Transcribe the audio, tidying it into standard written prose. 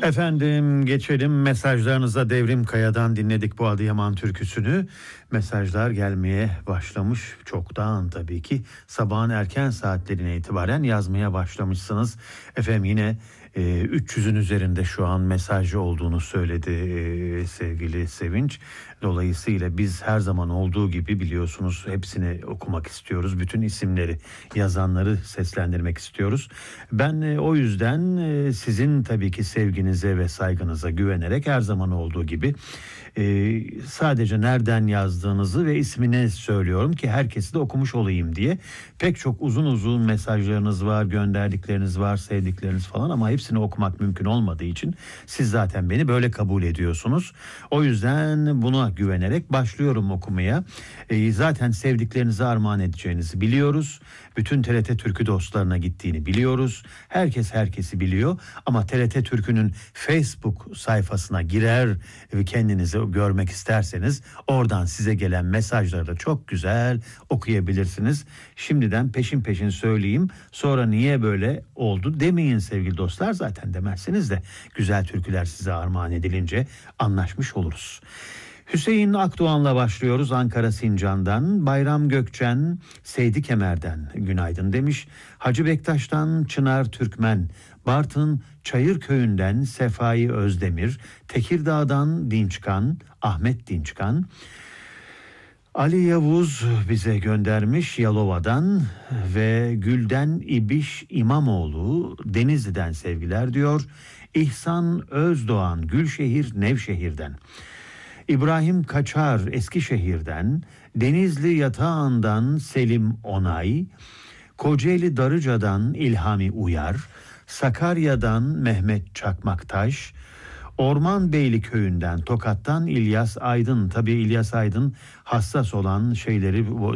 Efendim geçelim mesajlarınıza. Devrim Kaya'dan dinledik bu Adıyaman türküsünü. Mesajlar gelmeye başlamış çoktan tabii ki. Sabahın erken saatlerine itibaren yazmaya başlamışsınız. Efendim yine 300'ün üzerinde şu an mesajı olduğunu söyledi sevgili Sevinç. Dolayısıyla biz her zaman olduğu gibi biliyorsunuz hepsini okumak istiyoruz. Bütün isimleri yazanları seslendirmek istiyoruz. Ben o yüzden sizin tabii ki sevginize ve saygınıza güvenerek her zaman olduğu gibi sadece nereden yazdığınızı ve ismini söylüyorum ki herkesi de okumuş olayım diye. Pek çok uzun uzun mesajlarınız var, gönderdikleriniz var, sevdikleriniz falan ama hepsini okumak mümkün olmadığı için siz zaten beni böyle kabul ediyorsunuz. O yüzden buna güvenerek başlıyorum okumaya. Zaten sevdiklerinize armağan edeceğinizi biliyoruz. Bütün TRT Türkü dostlarına gittiğini biliyoruz. Herkes herkesi biliyor ama TRT Türkü'nün Facebook sayfasına girer ve kendinizi görmek isterseniz oradan size gelen mesajları da çok güzel okuyabilirsiniz. Şimdiden peşin peşin söyleyeyim. Sonra niye böyle oldu demeyin sevgili dostlar. Zaten demezseniz de güzel türküler size armağan edilince anlaşmış oluruz. Hüseyin Akdoğan'la başlıyoruz Ankara Sincan'dan. Bayram Gökçen Seydi Kemer'den günaydın demiş. Hacı Bektaş'tan Çınar Türkmen, Bartın Çayırköy'ünden Sefai Özdemir, Tekirdağ'dan Dinçkan, Ahmet Dinçkan, Ali Yavuz bize göndermiş Yalova'dan ve Gülden İbiş İmamoğlu Denizli'den sevgiler diyor. İhsan Özdoğan Gülşehir Nevşehir'den. İbrahim Kaçar Eskişehir'den, Denizli Yatağan'dan Selim Onay, Kocaeli Darıca'dan İlhami Uyar, Sakarya'dan Mehmet Çakmaktaş, Ormanbeyli Köyü'nden Tokat'tan İlyas Aydın. Tabii İlyas Aydın hassas olan şeyleri